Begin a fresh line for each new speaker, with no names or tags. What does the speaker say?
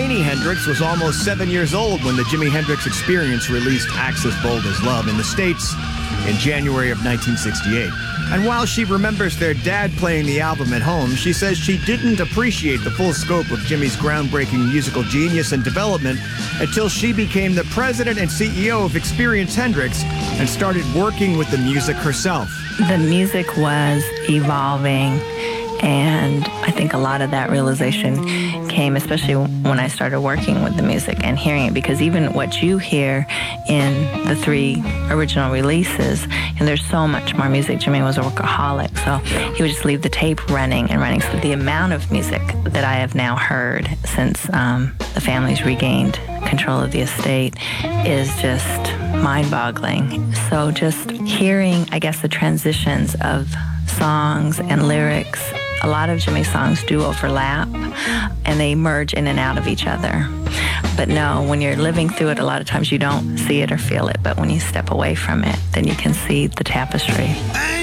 Jimi Hendrix was almost 7 years old when the Jimi Hendrix Experience released Axis Bold as Love in the States in January of 1968. And while she remembers their dad playing the album at home, she says she didn't appreciate the full scope of Jimi's groundbreaking musical genius and development until she became the president and CEO of Experience Hendrix and started working with the music herself.
The music was evolving, and I think a lot of that realization came especially when I started working with the music and hearing it, because even what you hear in the 3 original releases, and there's so much more music. Jimi was a workaholic, so he would just leave the tape running and running. So the amount of music that I have now heard since the family's regained control of the estate is just mind-boggling. So just hearing, I guess, the transitions of songs and lyrics. A lot of Jimi's songs do overlap, and they merge in and out of each other. But no, when you're living through it, a lot of times you don't see it or feel it. But when you step away from it, then you can see the tapestry.